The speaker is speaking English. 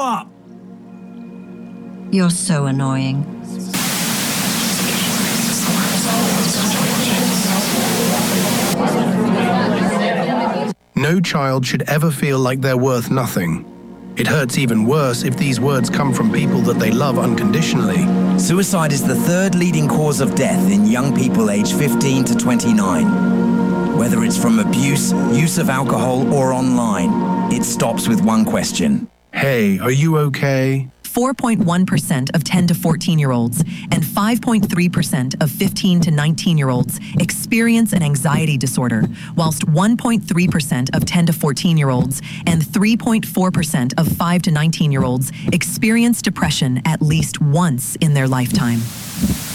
up! You're so annoying. No child should ever feel like they're worth nothing. It hurts even worse if these words come from people that they love unconditionally. Suicide is the third leading cause of death in young people aged 15 to 29. Whether it's from abuse, use of alcohol, or online, it stops with one question. Hey, are you okay? 4.1% of 10 to 14-year-olds and 5.3% of 15 to 19-year-olds experience an anxiety disorder, whilst 1.3% of 10 to 14-year-olds and 3.4% of 5 to 19-year-olds experience depression at least once in their lifetime.